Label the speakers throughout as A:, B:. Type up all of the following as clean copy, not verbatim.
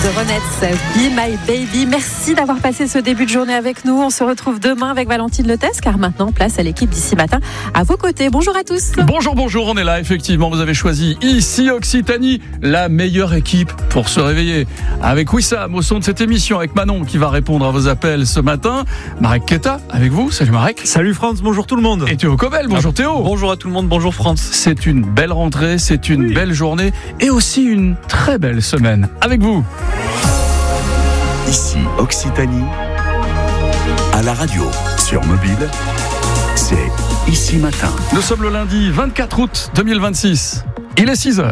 A: The Ronettes, Be My Baby. Merci d'avoir passé ce début de journée avec nous. On se retrouve demain avec Valentine Letès, car maintenant, place à l'équipe d'ici matin à vos côtés. Bonjour à tous.
B: Bonjour, on est là. Effectivement, vous avez choisi ici Occitanie, la meilleure équipe pour se réveiller. Avec Wissam au son de cette émission, avec Manon qui va répondre à vos appels ce matin. Marek Keta avec vous. Salut Marek.
C: Salut France, bonjour tout le monde.
B: Et Théo Cobel, bonjour Théo.
C: Bonjour à tout le monde, bonjour France.
B: C'est une belle rentrée, c'est une belle journée et aussi une très belle semaine. Avec vous.
D: Ici Occitanie, à la radio, sur mobile, c'est Ici Matin.
B: Nous sommes le lundi 24 août 2026. Il est 6h.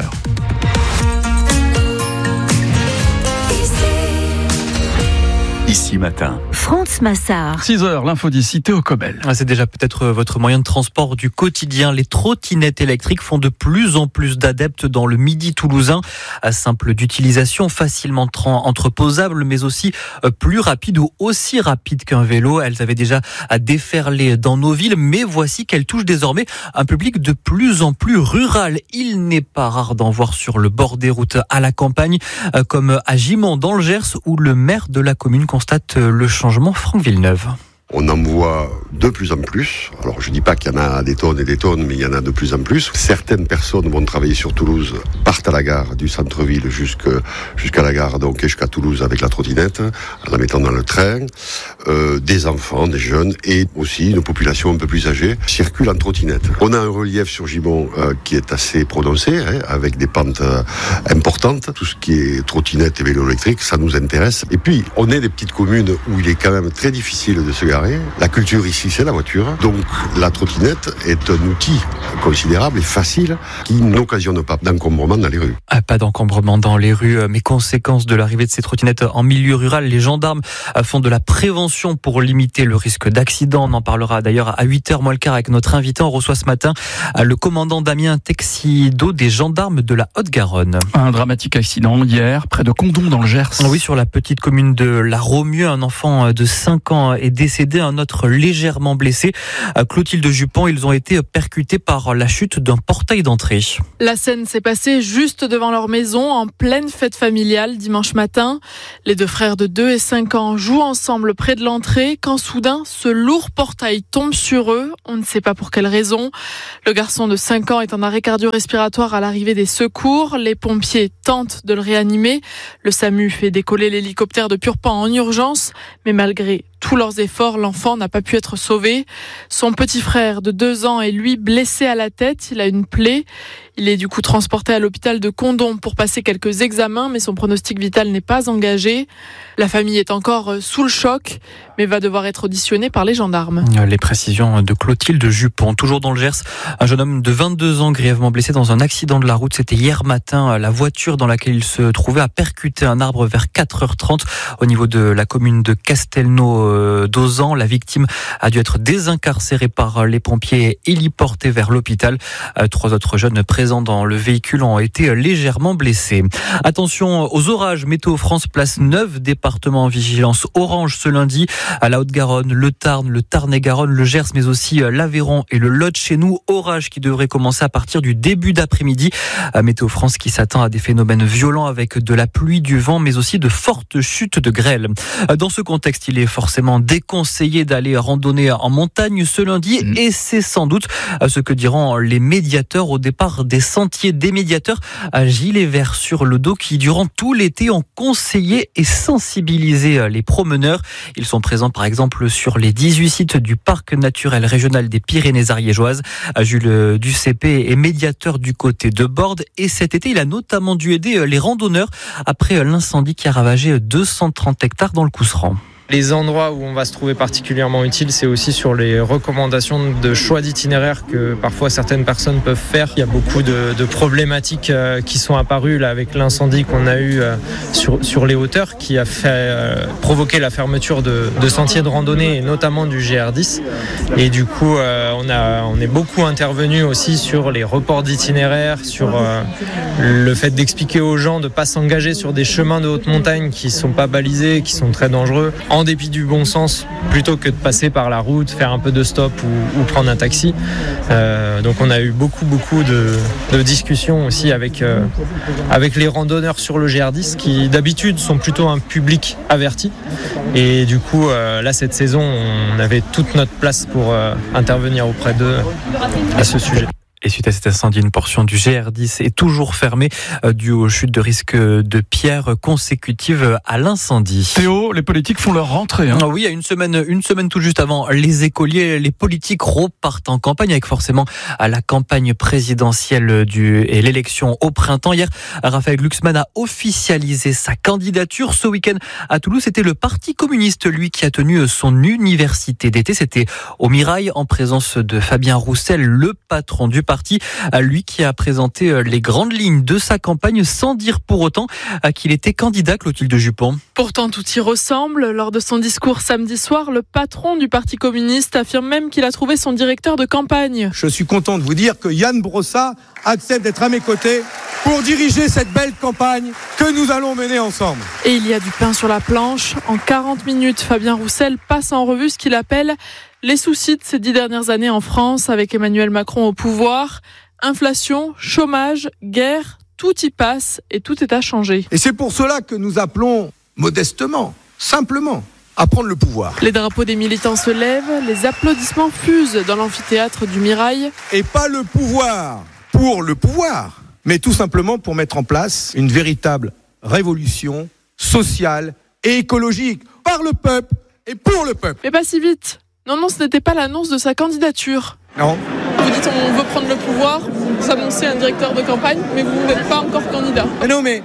D: Ici Matin.
A: France Massard.
B: 6h, l'info d'ici, Théo Cobel.
C: C'est déjà peut-être votre moyen de transport du quotidien. Les trottinettes électriques font de plus en plus d'adeptes dans le Midi toulousain. Simple d'utilisation, facilement entreposables, mais aussi plus rapides ou aussi rapides qu'un vélo. Elles avaient déjà déferlé dans nos villes, mais voici qu'elles touchent désormais un public de plus en plus rural. Il n'est pas rare d'en voir sur le bord des routes à la campagne, comme à Gimont dans le Gers, où le maire de la commune constate le changement. Franck Villeneuve.
E: On en voit de plus en plus. Alors je dis pas qu'il y en a des tonnes et des tonnes, mais il y en a de plus en plus. Certaines personnes vont travailler sur Toulouse, partent à la gare du centre-ville jusqu'à la gare, donc jusqu'à Toulouse avec la trottinette, en la mettant dans le train. Des enfants, des jeunes et aussi une population un peu plus âgée circulent en trottinette. On a un relief sur Gimont qui est assez prononcé, avec des pentes importantes. Tout ce qui est trottinette et vélo électrique, ça nous intéresse. Et puis on est des petites communes où il est quand même très difficile de se garer. La culture ici, c'est la voiture. Donc la trottinette est un outil considérable et facile qui n'occasionne pas d'encombrement dans les rues.
C: Pas d'encombrement dans les rues, mais conséquence de l'arrivée de ces trottinettes en milieu rural. Les gendarmes font de la prévention pour limiter le risque d'accident. On en parlera d'ailleurs à 8h moins le quart avec notre invité. On reçoit ce matin le commandant Damien Texido des gendarmes de la Haute-Garonne.
B: Un dramatique accident hier, près de Condom dans le Gers.
C: Oui, sur la petite commune de la Romieux, un enfant de 5 ans est décédé, un autre légèrement blessé. Clotilde Jupon, ils ont été percutés par la chute d'un portail d'entrée.
F: La scène s'est passée juste devant leur maison, en pleine fête familiale, dimanche matin. Les deux frères de 2 et 5 ans jouent ensemble près de l'entrée, quand soudain, ce lourd portail tombe sur eux. On ne sait pas pour quelle raison. Le garçon de 5 ans est en arrêt cardio-respiratoire à l'arrivée des secours. Les pompiers tentent de le réanimer. Le SAMU fait décoller l'hélicoptère de Purpan en urgence, mais malgré tous leurs efforts, l'enfant n'a pas pu être sauvé. Son petit frère de 2 ans est lui blessé à la tête. Il a une plaie. Il est du coup transporté à l'hôpital de Condom pour passer quelques examens, mais son pronostic vital n'est pas engagé. La famille est encore sous le choc, mais va devoir être auditionnée par les gendarmes.
C: Les précisions de Clotilde Jupon. Toujours dans le Gers, un jeune homme de 22 ans grièvement blessé dans un accident de la route. C'était hier matin. La voiture dans laquelle il se trouvait a percuté un arbre vers 4h30 au niveau de la commune de Castelnau-d'Auzan. La victime a dû être désincarcérée par les pompiers et héliportée vers l'hôpital. 3 autres jeunes présents dans le véhicule ont été légèrement blessés. Attention aux orages. Météo France place 9 départements en vigilance orange ce lundi. À la Haute-Garonne, le Tarn, le Tarn-et-Garonne, le Gers, mais aussi l'Aveyron et le Lot. Chez nous, orage qui devrait commencer à partir du début d'après-midi. Météo France qui s'attend à des phénomènes violents avec de la pluie, du vent, mais aussi de fortes chutes de grêle. Dans ce contexte, il est forcément déconseillé d'aller randonner en montagne ce lundi et c'est sans doute ce que diront les médiateurs au départ des sentiers. Des médiateurs à gilet vert sur le dos qui, durant tout l'été, ont conseillé et sensibilisé les promeneurs. Ils sont présents par exemple sur les 18 sites du parc naturel régional des Pyrénées ariégeoises. Jules Ducépé est médiateur du côté de Bordes et cet été, il a notamment dû aider les randonneurs après l'incendie qui a ravagé 230 hectares dans le Cousseran.
G: Les endroits où on va se trouver particulièrement utile, c'est aussi sur les recommandations de choix d'itinéraire que parfois certaines personnes peuvent faire. Il y a beaucoup de problématiques qui sont apparues là, avec l'incendie qu'on a eu sur les hauteurs qui a fait provoquer la fermeture de sentiers de randonnée et notamment du GR10. Et du coup, on est beaucoup intervenu aussi sur les reports d'itinéraire, sur le fait d'expliquer aux gens de ne pas s'engager sur des chemins de haute montagne qui ne sont pas balisés, qui sont très dangereux. en dépit du bon sens, plutôt que de passer par la route, faire un peu de stop ou prendre un taxi. Donc on a eu beaucoup de discussions aussi avec les randonneurs sur le GR10 qui d'habitude sont plutôt un public averti. Et du coup, là cette saison, on avait toute notre place pour intervenir auprès d'eux à ce sujet.
C: Et suite à cet incendie, une portion du GR10 est toujours fermée due aux chutes de risque de pierres consécutives à l'incendie.
B: Théo, les politiques font leur rentrée.
C: Ah oui, il y a une semaine tout juste avant les écoliers, les politiques repartent en campagne avec forcément la campagne présidentielle et l'élection au printemps. Hier, Raphaël Glucksmann a officialisé sa candidature. Ce week-end à Toulouse, c'était le Parti communiste, lui, qui a tenu son université d'été. C'était au Mirail en présence de Fabien Roussel, le patron du parti, lui qui a présenté les grandes lignes de sa campagne sans dire pour autant qu'il était candidat, Clotilde Jupon.
F: Pourtant, tout y ressemble. Lors de son discours samedi soir, le patron du Parti communiste affirme même qu'il a trouvé son directeur de campagne.
H: Je suis content de vous dire que Yann Brossa accepte d'être à mes côtés pour diriger cette belle campagne que nous allons mener ensemble.
F: Et il y a du pain sur la planche. En 40 minutes, Fabien Roussel passe en revue ce qu'il appelle les soucis de ces 10 dernières années en France avec Emmanuel Macron au pouvoir. Inflation, chômage, guerre, tout y passe et tout est à changer.
H: Et c'est pour cela que nous appelons modestement, simplement, à prendre le pouvoir.
F: Les drapeaux des militants se lèvent, les applaudissements fusent dans l'amphithéâtre du Mirail.
H: Et pas le pouvoir pour le pouvoir, mais tout simplement pour mettre en place une véritable révolution sociale et écologique par le peuple et pour le peuple.
F: Mais pas si vite. Non, ce n'était pas l'annonce de sa candidature.
H: Non.
F: Vous dites on veut prendre le pouvoir, vous annoncez un directeur de campagne, mais vous n'êtes pas encore candidat.
H: Non, mais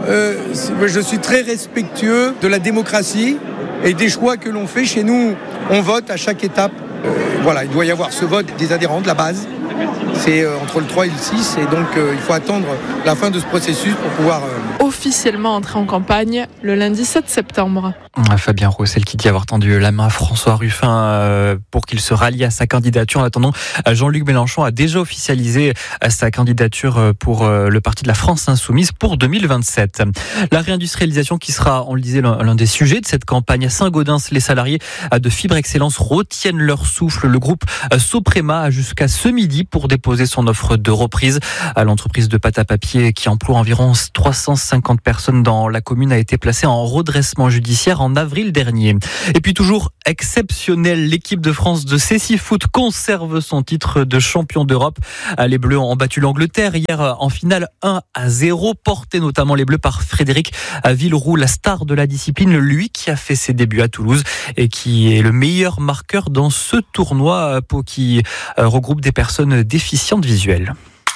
H: je suis très respectueux de la démocratie et des choix que l'on fait. Chez nous, on vote à chaque étape. Voilà, il doit y avoir ce vote des adhérents de la base. C'est entre le 3 et le 6 et donc il faut attendre la fin de ce processus pour pouvoir
F: officiellement entrer en campagne le lundi 7 septembre.
C: Fabien Roussel qui dit avoir tendu la main à François Ruffin pour qu'il se rallie à sa candidature. En attendant, Jean-Luc Mélenchon a déjà officialisé sa candidature pour le parti de la France Insoumise pour 2027. La réindustrialisation qui sera, on le disait, l'un des sujets de cette campagne. À Saint-Gaudens, les salariés de Fibre Excellence retiennent leur souffle. Le groupe Soprema a jusqu'à ce midi pour déposer son offre de reprise. L'entreprise de pâte à papier qui emploie environ 350 personnes dans la commune a été placée en redressement judiciaire en avril dernier. Et puis toujours exceptionnel, l'équipe de France de Cécifoot conserve son titre de champion d'Europe. Les Bleus ont battu l'Angleterre hier en finale 1-0, porté notamment les Bleus par Frédéric Villeroux, la star de la discipline, lui qui a fait ses débuts à Toulouse et qui est le meilleur marqueur dans ce tournoi qui regroupe des personnes déficientes visuelles.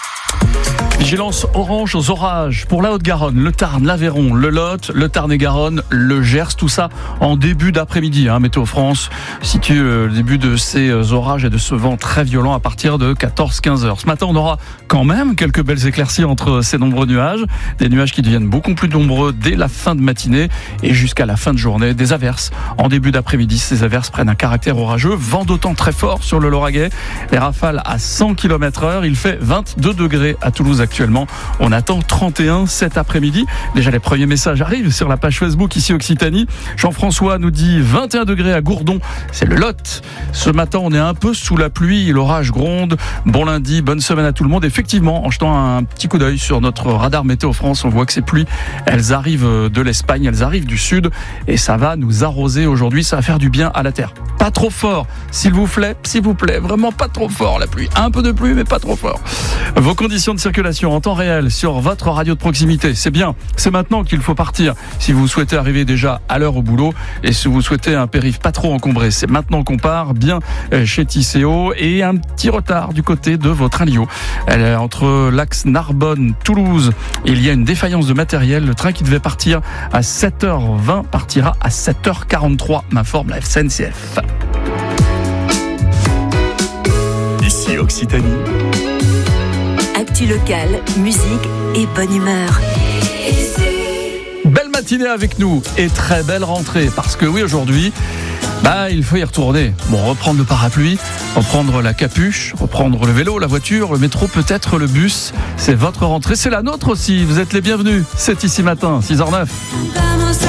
B: Vigilance orange aux orages pour la Haute-Garonne, le Tarn, l'Aveyron, le Lot, le Tarn-et-Garonne, le Gers, tout ça en début d'après-midi. Météo France situe le début de ces orages et de ce vent très violent à partir de 14-15 heures. Ce matin, on aura quand même quelques belles éclaircies entre ces nombreux nuages. Des nuages qui deviennent beaucoup plus nombreux dès la fin de matinée et jusqu'à la fin de journée. Des averses en début d'après-midi. Ces averses prennent un caractère orageux. Vent d'autant très fort sur le Lauragais. Les rafales à 100 km/h. Il fait 22 degrés à Toulouse actuellement. On attend 31 cet après-midi. Déjà, les premiers messages arrivent sur la page Facebook ici Occitanie. Jean-François nous dit 21 degrés à Gourdon. C'est le Lot. Ce matin, on est un peu sous la pluie. L'orage gronde. Bon lundi, bonne semaine à tout le monde. Effectivement, en jetant un petit coup d'œil sur notre radar Météo France, on voit que ces pluies, elles arrivent de l'Espagne, elles arrivent du sud et ça va nous arroser aujourd'hui. Ça va faire du bien à la terre. Pas trop fort, s'il vous plaît, vraiment pas trop fort la pluie. Un peu de pluie, mais pas trop fort. Vos conditions de circulation en temps réel sur votre radio de proximité, c'est bien. C'est maintenant qu'il faut partir. Si vous souhaitez arriver déjà à l'heure au boulot et si vous souhaitez un périph' pas trop encombré, c'est maintenant qu'on part bien chez Tisséo et un petit retard du côté de votre Alio. Entre l'axe Narbonne-Toulouse, il y a une défaillance de matériel. Le train qui devait partir à 7h20 partira à 7h43, m'informe la SNCF.
D: Ici Occitanie.
I: Actu locale, musique et bonne humeur.
B: Belle matinée avec nous et très belle rentrée parce que oui, aujourd'hui, il faut y retourner. Reprendre le parapluie, reprendre la capuche, reprendre le vélo, la voiture, le métro, peut-être le bus. C'est votre rentrée, c'est la nôtre aussi. Vous êtes les bienvenus. C'est ici matin, 6h09.